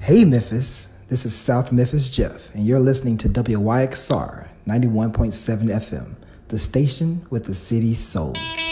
Hey Memphis, this is South Memphis Jeff, and you're listening to WYXR 91.7 FM, the station with the city's soul.